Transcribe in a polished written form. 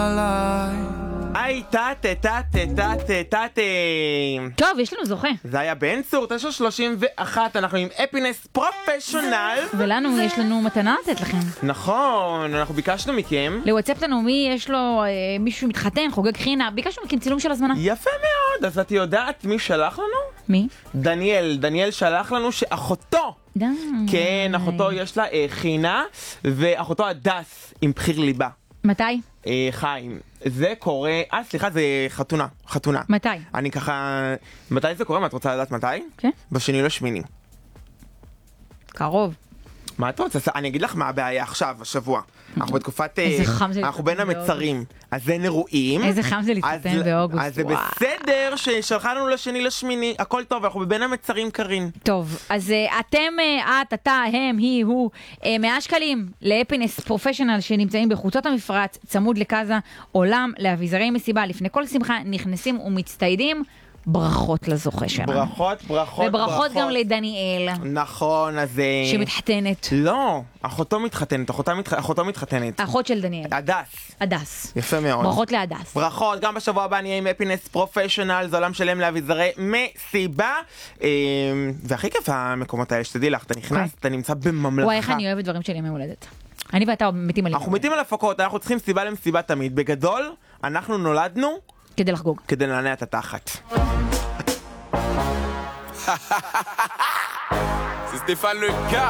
life. היי, טוב, יש לנו זוכה. זה היה בן צור, 931, אנחנו עם אפינס פרופשיונל. ולנו יש לנו מתנה לתת לכם. נכון, אנחנו ביקשנו מכם. לוואטסאפ לנו מי יש לו, מישהו מתחתן, חוגג חינה, ביקשנו מכם צילום של הזמנה. יפה מאוד, אז את יודעת מי שלח לנו? מי? דניאל שלח לנו שאחותו, די. כן, אחותו יש לה חינה, ואחותו הדס עם בחיר ליבה. מתי? חיים, זה קורה, סליחה, זה חתונה. מתי? אני ככה, מתי זה קורה? מה, את רוצה לדעת מתי? כן. ב2/8. קרוב. מה את רוצה? אני אגיד לך מה הבעיה עכשיו, השבוע. אנחנו בתקופת, איזה חם זה אנחנו בין להתחתן המצרים, אז אין אירועים. איזה חם זה להתחתן באוגוסט. אז זה בסדר ששלחה לנו ל2/8, הכל טוב, אנחנו בין המצרים קרין. טוב, אז אתם, את, אתה, הם, היא, הוא, 100 שקלים לאפינס פרופשיונל שנמצאים בחוצות המפרץ, צמוד לקזה, עולם, לאביזרי מסיבה, לפני כל שמחה נכנסים ומצטיידים. ברכות לזוכה שלנו. ברכות. וברכות גם לדניאל. נכון, אז... שמתחתנת. לא, אחותו מתחתנת, אחותו מתחתנת. האחות של דניאל. הדס. יפה מאוד. ברכות להדס. ברכות, גם בשבוע הבא נהיה עם אפינס פרופשיונל, זה עולם שלם לאביזרי מסיבה. והכי כיף המקומות האלה, שתדעי לך, אתה נכנס, אתה נמצא בממלכה. וואי, איך אני אוהבת דברים שלי מהולדת. אני ואתה מתים על אנחנו מתים על הפקות, אנחנו צריכים סיבה למסיבה תמיד. בגדול, אנחנו נולדנו כדי לחגוג. כדי לנענע את התחת. C'est Stéphane Le Gars.